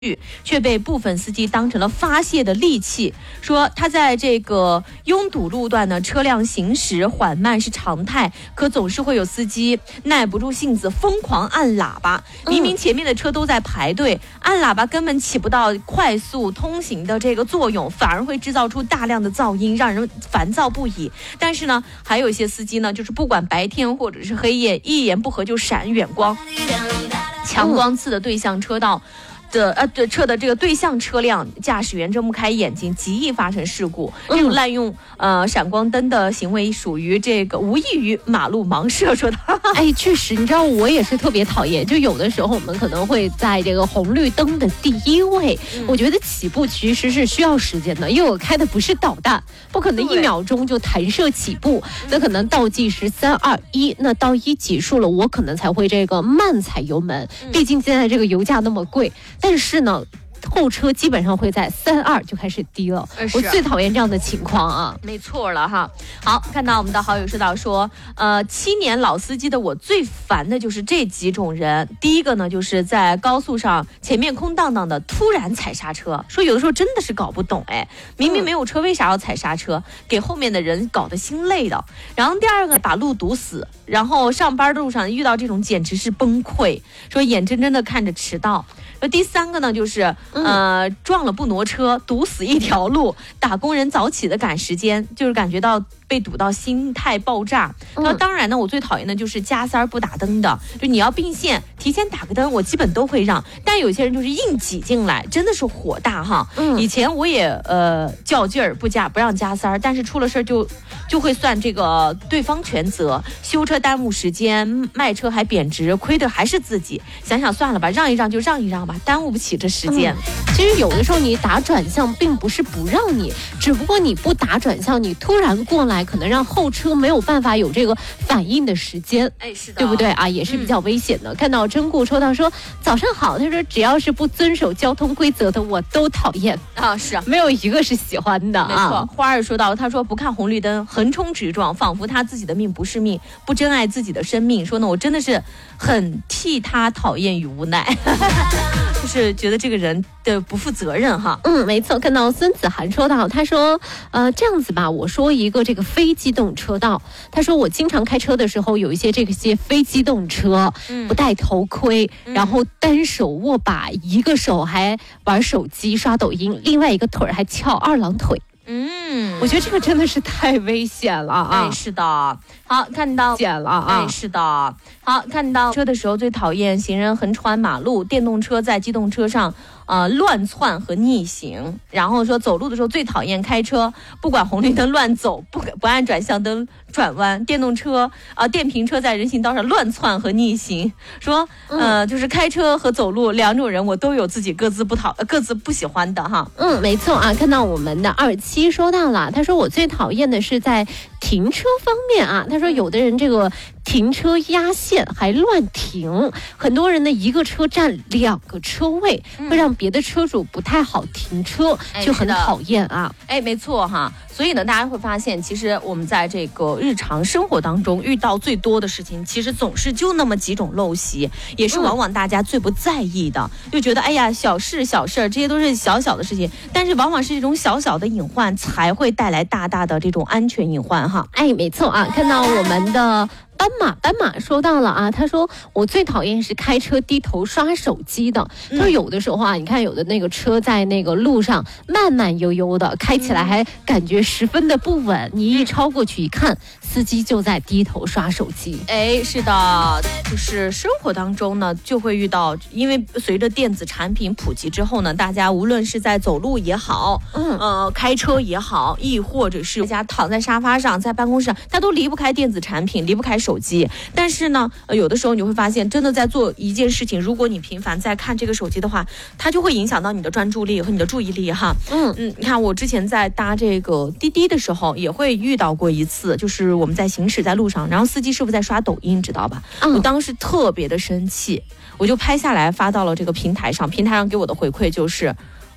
却被部分司机当成了发泄的利器，说他在这个拥堵路段呢，车辆行驶缓慢是常态，可总是会有司机耐不住性子疯狂按喇叭，明明前面的车都在排队，按喇叭根本起不到快速通行的这个作用，反而会制造出大量的噪音，让人烦躁不已。但是呢，还有一些司机呢，就是不管白天或者是黑夜，一言不合就闪远光，强光刺的对向车道。车的这个对向车辆驾驶员睁不开眼睛，极易发生事故。这种滥用闪光灯的行为属于这个无异于马路盲射。说的， 哎，确实，你知道我也是特别讨厌。就有的时候我们可能会在这个红绿灯的第一位，我觉得起步其实是需要时间的，因为我开的不是导弹，不可能1秒钟就弹射起步，那可能倒计时3、2、1，那到1结束了，我可能才会这个慢踩油门。毕竟现在这个油价那么贵。但是呢，后车基本上会在3、2就开始滴了，我最讨厌这样的情况啊。 没错了哈。好，看到我们的好友说到说，7年老司机的我最烦的就是这几种人。第一个呢，就是在高速上前面空荡荡的突然踩刹车，说有的时候真的是搞不懂，明明没有车为啥要踩刹车，给后面的人搞得心累的。然后第二个把路堵死，然后上班的路上遇到这种简直是崩溃，说眼睁睁的看着迟到。第三个呢，就是撞了不挪车，堵死一条路，打工人早起的赶时间，就是感觉到被堵到心态爆炸。那当然呢，我最讨厌的就是加塞不打灯的，就你要并线提前打个灯，我基本都会让，但有些人就是硬挤进来，真的是火大哈。以前我也较劲儿不让加塞，但是出了事就会算这个对方全责，修车耽误时间，卖车还贬值，亏的还是自己。想想算了吧，让一让就让一让吧，耽误不起这时间。 其实有的时候你打转向并不是不让你，只不过你不打转向，你突然过来，可能让后车没有办法有这个反应的时间。 哎，是的， 对不对啊？也是比较危险的。看到真顾说到说早上好，他说只要是不遵守交通规则的我都讨厌啊，是啊， 没有一个是喜欢的。 没错，花儿说到，他说不看红绿灯横冲直撞，仿佛他自己的命不是命，不珍爱自己的生命。说呢，我真的是很替他讨厌与无奈。就是觉得这个人的不负责任哈。 没错。看到孙子涵说到，他说这样子吧，我说一个这个非机动车道，他说我经常开车的时候有一些非机动车不戴头盔，然后单手握把，一个手还玩手机刷抖音，另外一个腿还翘2郎腿。我觉得这个真的是太危险了啊！ 哎，是的。好，看到险了啊！ 哎，是的。好，看到车的时候最讨厌行人横穿马路，电动车在机动车上乱窜和逆行。然后说走路的时候最讨厌开车不管红绿灯乱走，不按转向灯转弯，电动车电瓶车在人行道上乱窜和逆行。说就是开车和走路两种人，我都有自己各自不喜欢的哈。 没错啊。看到我们的27说到了，他说我最讨厌的是在停车方面啊。他说有的人这个停车压线还乱停，很多人呢一个车占2个车位，会让别的车主不太好停车，就很讨厌啊。 没错哈。所以呢，大家会发现，其实我们在这个日常生活当中遇到最多的事情，其实总是就那么几种陋习，也是往往大家最不在意的，就觉得哎呀小事这些都是小小的事情，但是往往是这种小小的隐患才会带来大大的这种安全隐患哈。 没错啊。看到我们的斑马说到了啊，他说我最讨厌是开车低头刷手机的。他说有的时候啊，你看有的那个车在那个路上慢慢悠悠的开起来，还感觉十分的不稳，你一超过去一看，司机就在低头刷手机。 是的，就是生活当中呢就会遇到，因为随着电子产品普及之后呢，大家无论是在走路也好，开车也好，亦或者是大家躺在沙发上在办公室上，他都离不开电子产品，离不开手机。但是呢有的时候你会发现，真的在做一件事情，如果你频繁在看这个手机的话，它就会影响到你的专注力和你的注意力哈。你看我之前在搭这个滴滴的时候也会遇到过一次，就是我们在行驶在路上，然后司机师傅在刷抖音，知道吧？我当时特别的生气，我就拍下来发到了这个平台上给我的回馈就是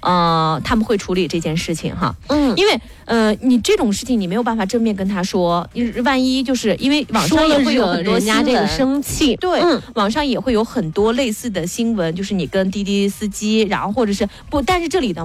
他们会处理这件事情哈。因为你这种事情你没有办法正面跟他说，万一就是因为网上也会有很多新闻， 人家这个生气， 对，网上也会有很多类似的新闻，就是你跟滴滴司机，然后或者是不，但是这里呢。